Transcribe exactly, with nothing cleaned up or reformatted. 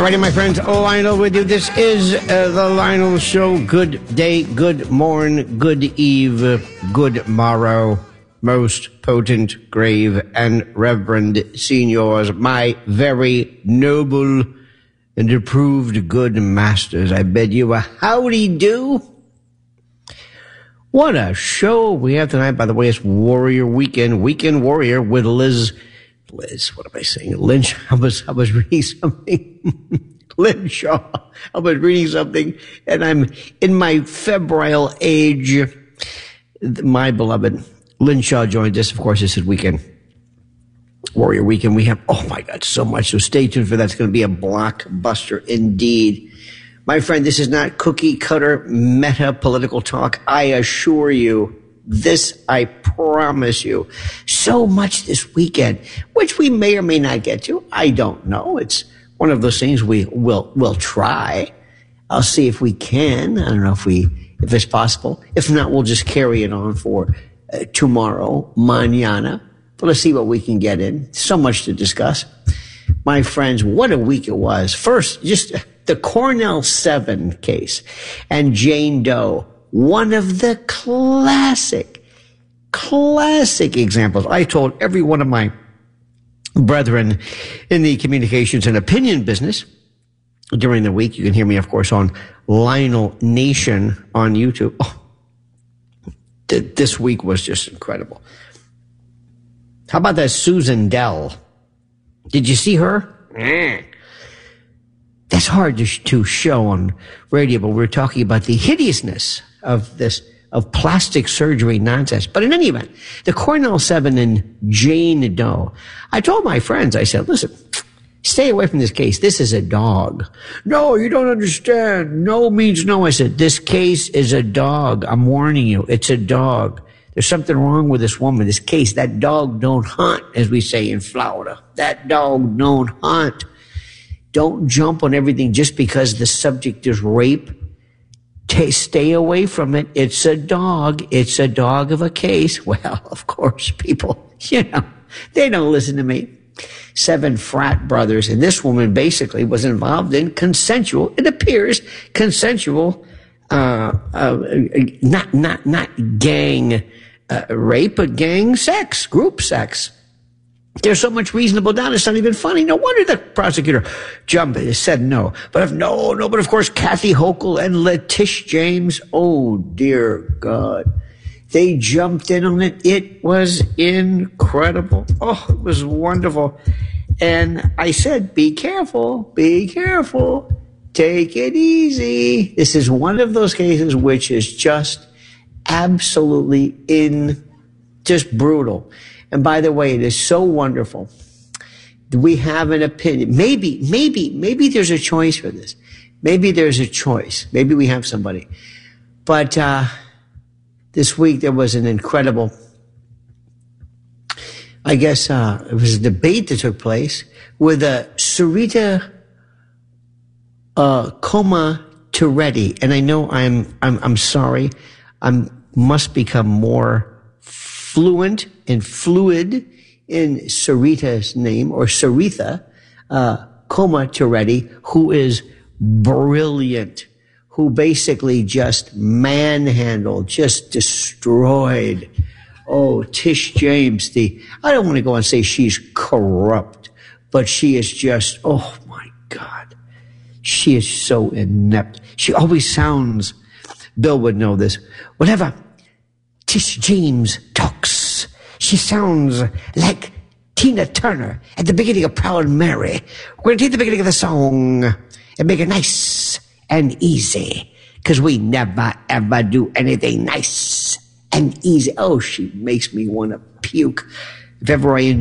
All righty, my friends, Lionel with you. This is uh, the Lionel Show. Good day, good morn, good eve, good morrow, most potent, grave, and reverend seniors, my very noble and approved good masters. I bid you a howdy do. What a show we have tonight. By the way, it's Warrior Weekend, Weekend Warrior with Liz. Liz, what am I saying? Lynch. I was, I was reading something. Lynn Shaw. I was reading something, and I'm in my febrile age. My beloved Lynn Shaw joined us. Of course, this is Weekend Warrior Weekend. We have, oh my God, so much. So stay tuned for that. It's going to be a blockbuster indeed. My friend, this is not cookie cutter meta political talk. I assure you. This, I promise you. So much this weekend, which we may or may not get to. I don't know. It's one of those things we will will try. I'll see if we can. I don't know if we if it's possible. If not, we'll just carry it on for uh, tomorrow, mañana. But let's see what we can get in. So much to discuss. My friends, what a week it was. First, just the Cornell seven case and Jane Doe. One of the classic, classic examples. I told every one of my brethren in the communications and opinion business during the week. You can hear me, of course, on Lionel Nation on YouTube. Oh, th- this week was just incredible. How about that Susan Dell? Did you see her? Mm. That's hard to, sh- to show on radio, but we're talking about the hideousness of this, of plastic surgery nonsense. But in any event, the Cornell seven and Jane Doe. I told my friends, I said, listen, stay away from this case. This is a dog. No, you don't understand. No means no. I said, this case is a dog. I'm warning you. It's a dog. There's something wrong with this woman, this case. That dog don't hunt, as we say in Florida. That dog don't hunt. Don't jump on everything just because the subject is rape. Stay away from it. It's a dog. It's a dog of a case. Well, of course, people, you know, they don't listen to me. Seven frat brothers, and this woman basically was involved in consensual, it appears, consensual, uh, uh, not, not, not gang uh, rape, but gang sex, group sex. There's so much reasonable doubt. It's not even funny. No wonder the prosecutor jumped and said no. But if no, no, but of course, Kathy Hochul and Letitia James. Oh, dear God. They jumped in on it. It was incredible. Oh, it was wonderful. And I said, be careful, be careful. Take it easy. This is one of those cases which is just absolutely in, just brutal. And by the way, it is so wonderful. We have an opinion. Maybe, maybe, maybe there's a choice for this. Maybe there's a choice. Maybe we have somebody. But uh this week there was an incredible, I guess uh it was a debate that took place with uh, Sarita uh Coma Toretti. And I know I'm I'm I'm sorry. I must become more fluent and fluid in Sarita's name, or Saritha uh, Coma Toretti, who is brilliant, who basically just manhandled, just destroyed. Oh, Tish James, the, I don't want to go and say she's corrupt, but she is just, oh my God, she is so inept. She always sounds, Bill would know this, whatever Tish James talks, she sounds like Tina Turner at the beginning of Proud Mary. We're going to take the beginning of the song and make it nice and easy, because we never, ever do anything nice and easy. Oh, she makes me want to puke. If ever I enjoy